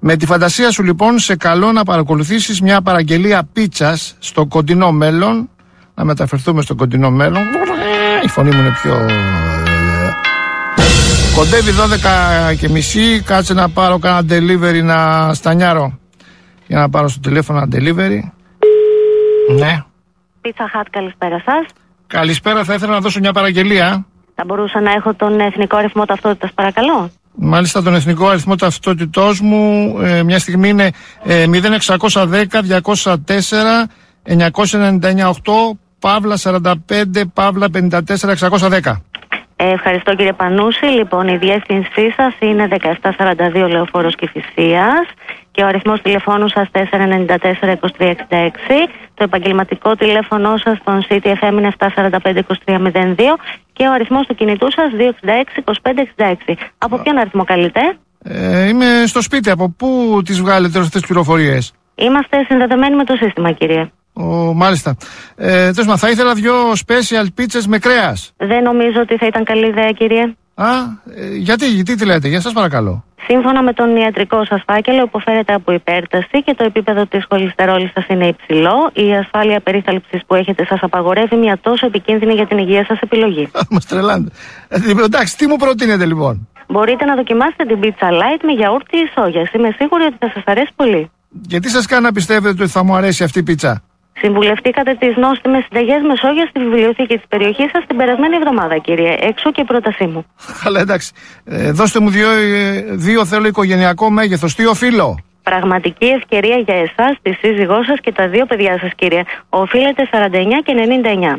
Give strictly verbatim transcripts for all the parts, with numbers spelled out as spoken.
Με τη φαντασία σου λοιπόν σε καλώ να παρακολουθήσεις μια παραγγελία πίτσας στο κοντινό μέλλον. Να μεταφερθούμε στο κοντινό μέλλον. Η φωνή μου είναι πιο... Κοντεύει δώδεκα και μισή. Κάτσε να πάρω κάνα delivery να στανιάρω. Για να πάρω στο τηλέφωνο ένα delivery. Ναι. Pizza Hut, καλησπέρα σας. Καλησπέρα, θα ήθελα να δώσω μια παραγγελία. Θα μπορούσα να έχω τον εθνικό αριθμό ταυτότητας, παρακαλώ. Μάλιστα, τον εθνικό αριθμό ταυτότητός μου ε, μια στιγμή είναι ε, μηδέν εξακόσια δέκα διακόσια τέσσερα εννιακόσια ενενήντα εννιά οκτώ Παύλα σαράντα πέντε Παύλα πενήντα τέσσερα εξακόσια δέκα. Ε, ευχαριστώ κύριε Πανούση. Λοιπόν, η διεύθυνσή σας είναι δεκαεπτά σαράντα δύο Λεωφόρος Κηφισίας και ο αριθμός τηλεφώνου σας τέσσερα εννιά τέσσερα είκοσι τρία εξήντα έξι. Το επαγγελματικό τηλέφωνο σας στον City εφ εμ είναι επτά σαράντα πέντε είκοσι τρία μηδέν δύο και ο αριθμός του κινητού σας δύο εξήντα έξι είκοσι πέντε εξήντα έξι. Από ποιον αριθμό καλείτε? Ε, είμαι στο σπίτι. Από πού τις βγάλετε αυτές τις πληροφορίες? Είμαστε συνδεδεμένοι με το σύστημα, κύριε. Ο, μάλιστα. Ε, τέλος, θα ήθελα δύο special pizzas με κρέας. Δεν νομίζω ότι θα ήταν καλή ιδέα, κύριε. Α, ε, γιατί, γιατί τι λέτε, για σας παρακαλώ. Σύμφωνα με τον ιατρικό σας φάκελο, υποφέρετε από υπέρταση και το επίπεδο της χολυστερόλης σας είναι υψηλό. Η ασφάλεια περίθαλψης που έχετε σας απαγορεύει μια τόσο επικίνδυνη για την υγεία σας επιλογή. Μας τρελάνετε. Ε, εντάξει, τι μου προτείνετε λοιπόν? Μπορείτε να δοκιμάσετε την pizza light με γιαούρτι ή σόγιας. Είμαι σίγουρη ότι θα σας αρέσει πολύ. Και τι σας κάνει να πιστεύετε ότι θα μου αρέσει αυτή η πίτσα? Συμβουλευτήκατε τις νόστιμες συνταγές με σόγια στη βιβλιοθήκη της περιοχής σας την περασμένη εβδομάδα, κύριε. Εξού και η πρότασή μου. Αλλά εντάξει. Ε, δώστε μου δύο, δύο θέλω οικογενειακό μέγεθος. Τι οφείλω? Πραγματική ευκαιρία για εσάς, τη σύζυγό σας και τα δύο παιδιά σας, κύριε. Οφείλετε σαράντα εννιά και ενενήντα εννιά.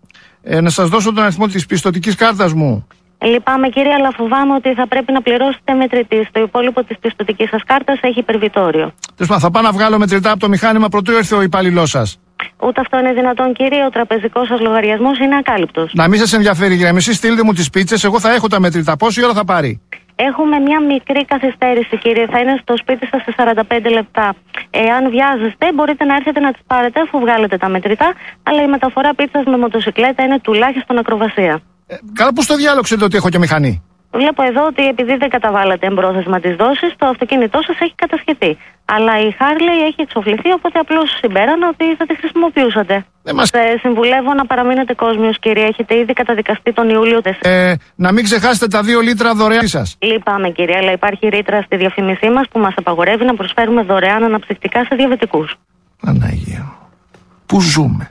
Ε, να σας δώσω τον αριθμό της πιστωτικής κάρτας μου. Λυπάμαι, κύριε, αλλά φοβάμαι ότι θα πρέπει να πληρώσετε μετρητή. Το υπόλοιπο της πιστωτικής σας κάρτας έχει υπερβιτόριο. Τέλος, θα πάω να βγάλω μετρητά από το μηχάνημα πρωτού έρθει ο υπάλληλός σας. Ούτε αυτό είναι δυνατόν, κύριε. Ο τραπεζικός σας λογαριασμός είναι ακάλυπτος. Να μην σας ενδιαφέρει, κύριε. Εσείς στείλτε μου τις πίτσες, εγώ θα έχω τα μετρητά. Πόση ώρα θα πάρει? Έχουμε μια μικρή καθυστέρηση, κύριε. Θα είναι στο σπίτι σας σε σαράντα πέντε λεπτά. Εάν βιάζεστε, μπορείτε να έρθετε να τις πάρετε αφού βγάλετε τα μετρητά. Αλλά η μεταφορά πίτσας με μοτοσυκλέτα είναι τουλάχιστον ακροβασία. Ε, καλά, πώς το διάλογο ξέρετε ότι έχω και μηχανή? Βλέπω εδώ ότι επειδή δεν καταβάλλατε εμπρόθεσμα τις δόσεις, το αυτοκίνητό σας έχει κατασχεθεί. Αλλά η Harley έχει εξοφληθεί, οπότε απλώς συμπέρανα ότι θα τη χρησιμοποιούσατε. Δεν μας... ε, συμβουλεύω να παραμείνετε κόσμιος, κύριε. Έχετε ήδη καταδικαστεί τον Ιούλιο. Ε, να μην ξεχάσετε τα δύο λίτρα δωρεάν σας. Λυπάμαι, κύριε, αλλά υπάρχει ρήτρα στη διαφήμισή μας που μας απαγορεύει να προσφέρουμε δωρεάν αναψυκτικά σε διαβετικούς. Παναγία, πού ζούμε?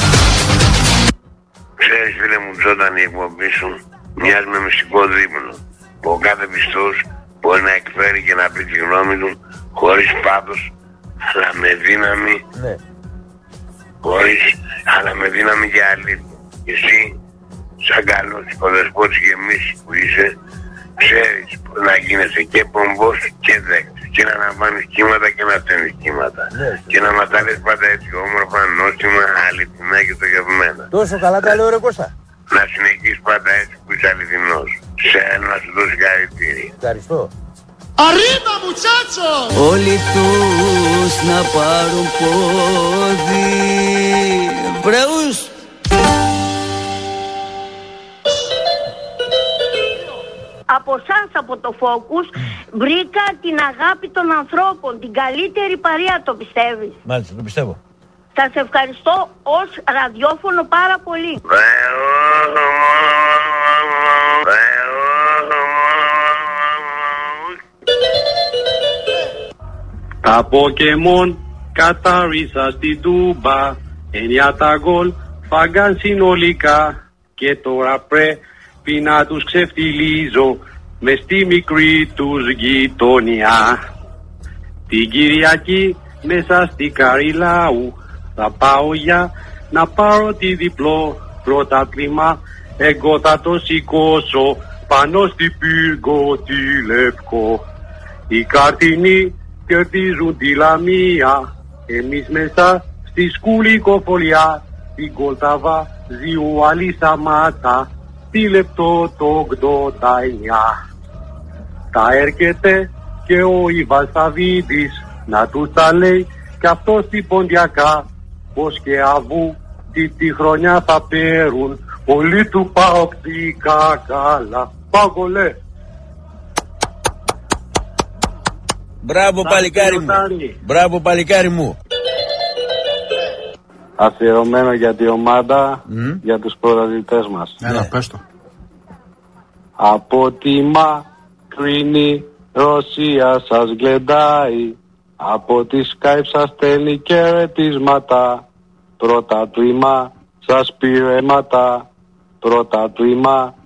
Ξέρεις, φίλε μου, όταν η εκπομπή σου μοιάζει με μυστικό δείπνο, που ο κάθε πιστός μπορεί να εκφέρει και να πει τη γνώμη του χωρίς πάθος, αλλά με δύναμη, ναι. χωρίς, αλλά με δύναμη και αλήθεια. Εσύ, σαν καλός οικοδεσπότης και εμείς που είσαι, ξέρεις πώς να γίνεσαι και πομπός και δέκτης και να αναβάνεις κύματα και να στέλνεις κύματα, ναι. και να μας τα λες πάντα έτσι όμορφα, νόστιμα, αληθινά και το γευμένα. Τόσο καλά τα λέω, ρε Κώστα. Να συνεχίσεις πάντα έτσι που είσαι αληθινός. Σε ένα να σου δώσει χαρακτήρι. Ευχαριστώ. Arriba, muchachos! Όλοι τους να πάρουν πόδι. Βρεούς! Από σας, από το Focus, βρήκα την αγάπη των ανθρώπων, την καλύτερη παρέα, το πιστεύεις? Μάλιστα, το πιστεύω. Σας ευχαριστώ ως ραδιόφωνο πάρα πολύ. Τα Pokemon κατάρισα στην Τούμπα, εννιά τα γκολ φάγκαν συνολικά και τώρα πρέπει να τους ξεφτιλίζω μες στη μικρή τους γειτονιά. Την Κυριακή μέσα στη Καριλάου θα πάω για να πάρω τη διπλό πρωτάθλημα. Εγώ θα το σηκώσω πάνω στη πύργο τη Λευκό. Οι καρτινοί κερδίζουν τη Λαμία, εμείς μέσα στη σκουλικοφολιά. Την Κολταβά ζιου άλλη Σαμάτα, τη λεπτό το ογδόντα εννιά. Θα έρχεται και ο Ιβάν Σαββίδης να του τα λέει κι αυτό στην Ποντιακά, πως και αβού τι τη χρονιά θα παίρουν όλοι του παοκτικά καλά. Πάγολε! Μπράβο παλικάρι μου. Μπράβο παλικάρι μου. Αφιερωμένο για τη ομάδα, mm. για τους πρωταθλητές μας. Έλα, ναι. Πες το. Από τη μακρινή Ρωσία σας γλεντάει, από τη Skype σας στέλνει χαιρετίσματα, πρωτάθλημα σας πήρεματα, πρωτάθλημα